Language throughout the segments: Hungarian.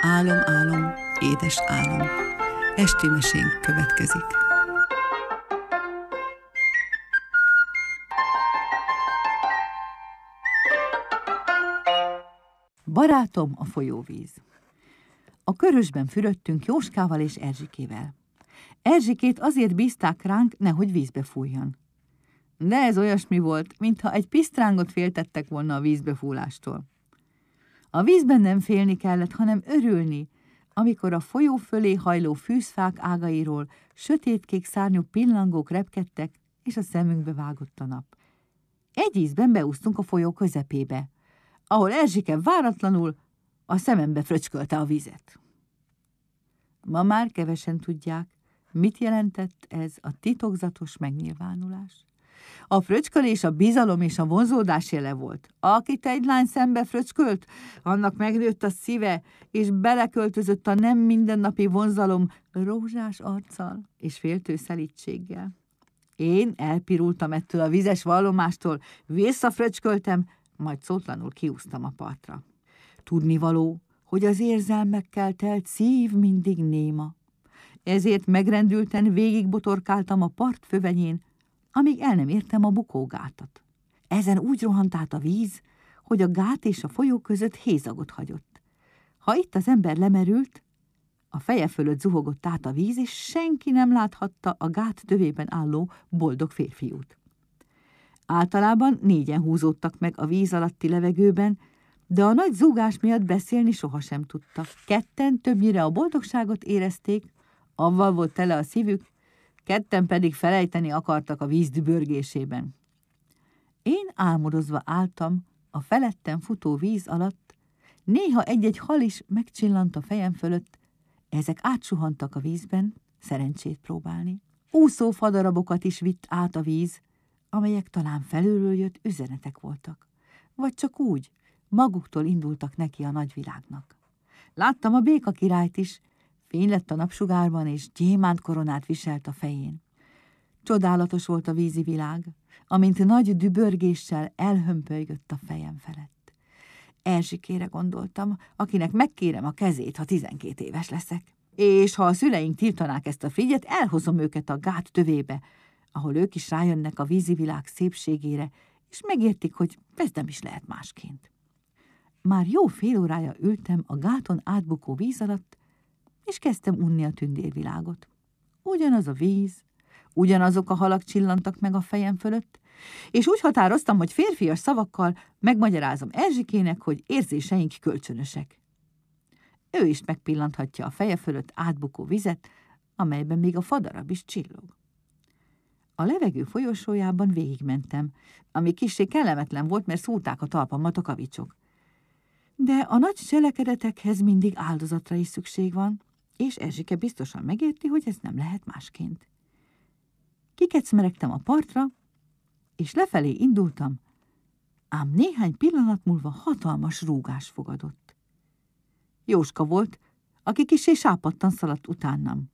Álom, álom, édes álom. Esti mesénk következik. Barátom, a folyóvíz. A körösben fürödtünk Jóskával és Erzsikével. Erzsikét azért bízták ránk, nehogy vízbe fújjon. De ez olyasmi volt, mintha egy pisztrángot féltettek volna a vízbefúlástól. A vízben nem félni kellett, hanem örülni, amikor a folyó fölé hajló fűzfák ágairól sötétkék szárnyú pillangók repkedtek, és a szemünkbe vágott a nap. Egy ízben beúsztunk a folyó közepébe, ahol Erzsike váratlanul a szemembe fröcskölte a vizet. Ma már kevesen tudják, mit jelentett ez a titokzatos megnyilvánulás. A fröcskölés a bizalom és a vonzódás jele volt. Akit egy lány szembe fröcskölt, annak megnőtt a szíve, és beleköltözött a nem mindennapi vonzalom rózsás arccal és féltő szelídséggel. Én elpirultam ettől a vizes vallomástól, visszafröcsköltem, majd szótlanul kiúztam a partra. Tudnivaló, hogy az érzelmekkel telt szív mindig néma. Ezért megrendülten végigbotorkáltam a part fövenyén, amíg el nem értem a bukógátat. Ezen úgy rohant át a víz, hogy a gát és a folyó között hézagot hagyott. Ha itt az ember lemerült, a feje fölött zuhogott át a víz, és senki nem láthatta a gát tövében álló boldog férfiút. Általában 4-en húzódtak meg a víz alatti levegőben, de a nagy zúgás miatt beszélni sohasem tudtak. 2 többnyire a boldogságot érezték, avval volt tele a szívük, 2 pedig felejteni akartak a víz dübörgésében. Én álmodozva álltam a felettem futó víz alatt, néha egy-egy hal is megcsillant a fejem fölött, ezek átsuhantak a vízben, szerencsét próbálni. Úszó fadarabokat is vitt át a víz, amelyek talán felülről jött üzenetek voltak, vagy csak úgy, maguktól indultak neki a nagyvilágnak. Láttam a béka királyt is, fény lett a napsugárban, és gyémánt koronát viselt a fején. Csodálatos volt a vízi világ, amint nagy dübörgéssel elhömpölygött a fejem felett. Erzsikére gondoltam, akinek megkérem a kezét, ha 12 éves leszek. És ha a szüleink tiltanák ezt a frigyet, elhozom őket a gát tövébe, ahol ők is rájönnek a vízi világ szépségére, és megértik, hogy ez nem is lehet másként. Már jó fél órája ültem a gáton átbukó víz alatt, és kezdtem unni a tündérvilágot. Ugyanaz a víz, ugyanazok a halak csillantak meg a fejem fölött, és úgy határoztam, hogy férfias szavakkal megmagyarázom Erzsikének, hogy érzéseink kölcsönösek. Ő is megpillanthatja a feje fölött átbukó vizet, amelyben még a fadarab is csillog. A levegő folyosójában végigmentem, ami kissé kellemetlen volt, mert szúrták a talpamat a kavicsok. De a nagy cselekedetekhez mindig áldozatra is szükség van, és Erzsike biztosan megérti, hogy ez nem lehet másként. Kikecmeregtem a partra, és lefelé indultam, ám néhány pillanat múlva hatalmas rúgás fogadott. Jóska volt, aki kissé sápadtan szaladt utánam.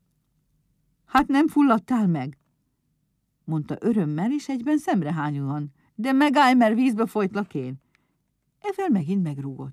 Hát nem fulladtál meg? Mondta örömmel, és egyben szemrehányóan. De megállj, mert vízbe folytlak én. Ezzel megint megrúgott.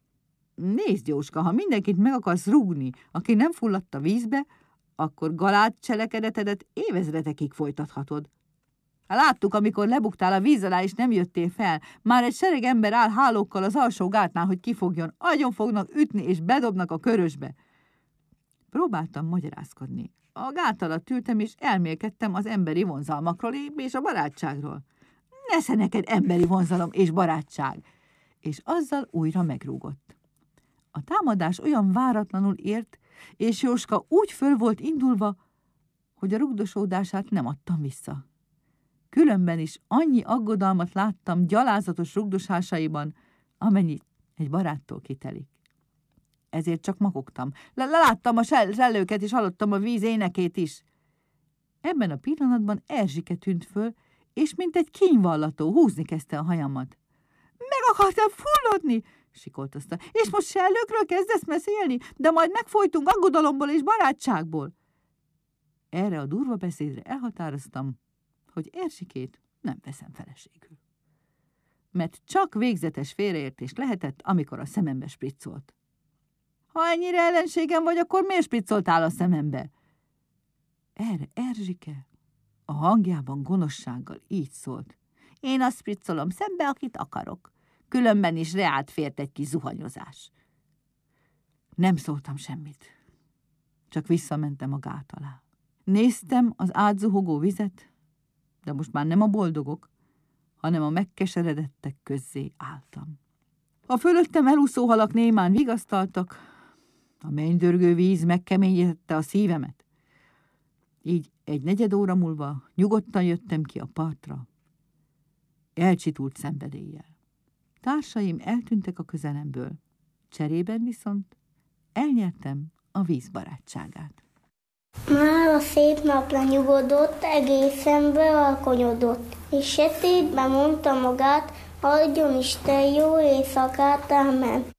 Nézd, Jóska, ha mindenkit meg akarsz rúgni, aki nem fulladt a vízbe, akkor galád cselekedetedet évezredekig folytathatod. Láttuk, amikor lebuktál a víz alá, és nem jöttél fel. Már egy sereg ember áll hálókkal az alsó gátnál, hogy kifogjon. Agyon fognak ütni, és bedobnak a körösbe. Próbáltam magyarázkodni. A gát alatt ültem, és elmélkedtem az emberi vonzalmakról és a barátságról. Nesze neked emberi vonzalom és barátság! És azzal újra megrúgott. A támadás olyan váratlanul ért, és Jóska úgy föl volt indulva, hogy a rugdosódását nem adtam vissza. Különben is annyi aggodalmat láttam gyalázatos rugdosásaiban, amennyit egy baráttól kitelik. Ezért csak makogtam. Láttam a zsellőket, és hallottam a víz énekét is. Ebben a pillanatban Erzsike tűnt föl, és mint egy kínvallató húzni kezdte a hajamat. Meg akartam fulladni, sikoltozta. És most sellőkről kezdesz beszélni, de majd megfojtunk aggodalomból és barátságból. Erre a durva beszédre elhatároztam, hogy Erzsikét nem veszem feleségül. Mert csak végzetes félreértés lehetett, amikor a szemembe spriccolt. Ha ennyire ellenségem vagy, akkor miért spriccoltál a szemembe? Erre Erzsike a hangjában gonoszsággal így szólt. Én azt spriccolom szembe, akit akarok. Különben is reált fért egy kis zuhanyozás. Nem szóltam semmit. Csak visszamentem a gát alá. Néztem az átzuhogó vizet, de most már nem a boldogok, hanem a megkeseredettek közzé álltam. A fölöttem elúszó halak némán vigasztaltak, a mennydörgő víz megkeményítette a szívemet. Így egy negyed óra múlva nyugodtan jöttem ki a partra, elcsitult szenvedéllyel. Társaim eltűntek a közelemből, cserében viszont elnyertem a víz barátságát. Már a szép nap lenyugodott, egészen bealkonyodott, és sötétben mondta magát, adjon Isten jó éjszakát, ámen.